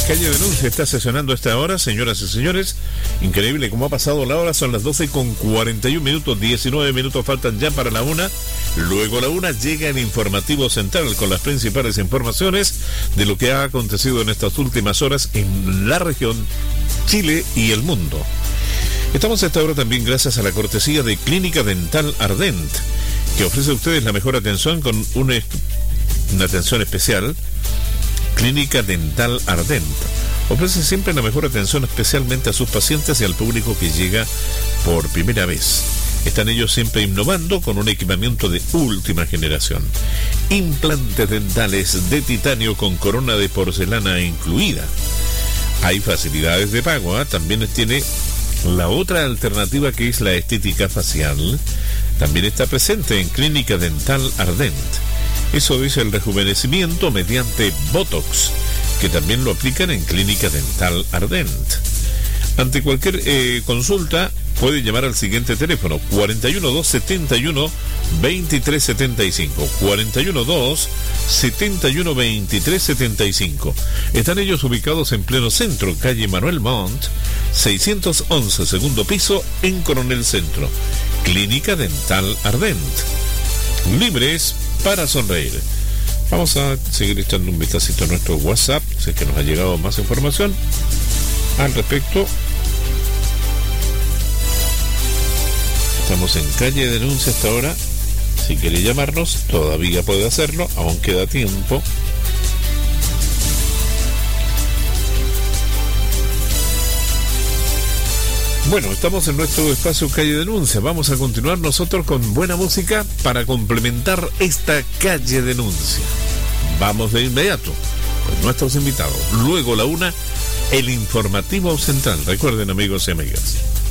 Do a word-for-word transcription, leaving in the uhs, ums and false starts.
Calle Denuncia está sesionando a esta hora, señoras y señores. Increíble cómo ha pasado la hora, son las doce con cuarenta y un minutos, diecinueve minutos faltan ya para la una. Luego la una llega el informativo central con las principales informaciones de lo que ha acontecido en estas últimas horas en la región, Chile y el mundo. Estamos a esta hora también gracias a la cortesía de Clínica Dental Ardent, que ofrece a ustedes la mejor atención con una, una atención especial. Clínica Dental Ardent ofrece siempre la mejor atención, especialmente a sus pacientes y al público que llega por primera vez. Están ellos siempre innovando con un equipamiento de última generación. Implantes dentales de titanio con corona de porcelana incluida. Hay facilidades de pago, ¿eh? También tiene la otra alternativa, que es la estética facial. También está presente en Clínica Dental Ardent. Eso dice el rejuvenecimiento mediante Botox, que también lo aplican en Clínica Dental Ardent. Ante cualquier eh, consulta, puede llamar al siguiente teléfono: cuarenta y uno dos setenta y uno veintitrés setenta y cinco. cuarenta y uno dos setenta y uno veintitrés setenta y cinco. Están ellos ubicados en pleno centro, calle Manuel Montt, seiscientos once, segundo piso, en Coronel Centro. Clínica Dental Ardent. Libres para sonreír. Vamos a seguir echando un vistacito a nuestro WhatsApp, si es que nos ha llegado más información al respecto. Estamos en Calle Denuncia hasta ahora. Si quiere llamarnos, todavía puede hacerlo, aún queda tiempo. Bueno, estamos en nuestro espacio Calle Denuncia. Vamos a continuar nosotros con buena música para complementar esta Calle Denuncia. Vamos de inmediato con nuestros invitados. Luego la una, el informativo central. Recuerden, amigos y amigas.